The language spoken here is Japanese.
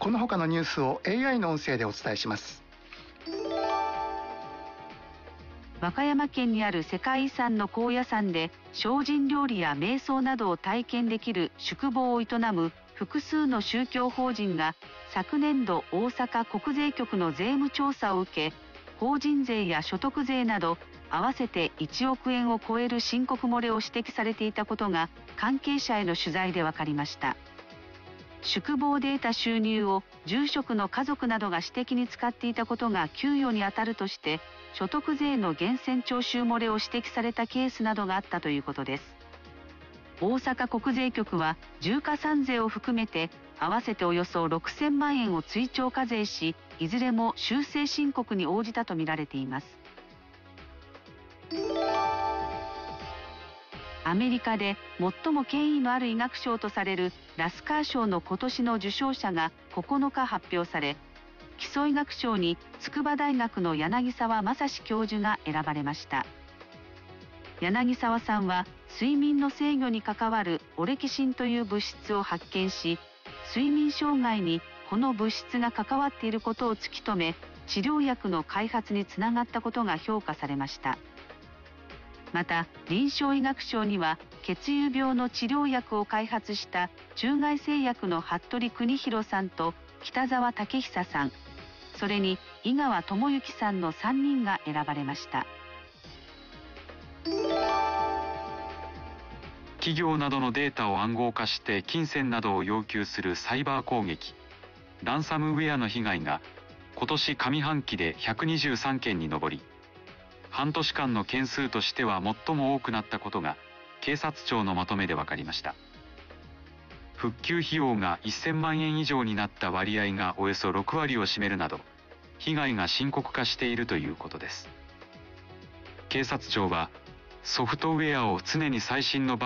この他のニュースを AI の音声でお伝えします。 和歌山県にある世界遺産の高野山で精進料理や瞑想などを体験できる宿坊を営む複数の宗教法人が昨年度大阪国税局の税務調査を受け、法人税や所得税など合わせて1億円を超える申告漏れを指摘されていたことが関係者への取材で分かりました。宿坊で得た収入を住職の家族などが私的に使っていたことが給与に当たるとして所得税の源泉徴収漏れを指摘されたケースなどがあったということです。大阪国税局は重加算税を含めて合わせておよそ6000万円を追徴課税し、いずれも修正申告に応じたとみられています。アメリカで最も権威のある医学賞とされるラスカー賞の今年の受賞者が9日発表され、基礎医学賞に筑波大学の柳沢正史教授が選ばれました。柳沢さんは睡眠の制御に関わるオレキシンという物質を発見し、睡眠障害にこの物質が関わっていることを突き止め、治療薬の開発につながったことが評価されました。また臨床医学賞には血友病の治療薬を開発した中外製薬の服部邦弘さんと北澤武久さん、それに井川智之さんの3人が選ばれました。 企業などのデータを暗号化して金銭などを要求するサイバー攻撃、ランサムウェアの被害が今年上半期で123件に上り、半年間の件数としては最も多くなったことが警察庁のまとめで分かりました。復旧費用が1000万円以上になった割合がおよそ6割を占めるなど、被害が深刻化しているということです。警察庁はソフトウェアを常に最新の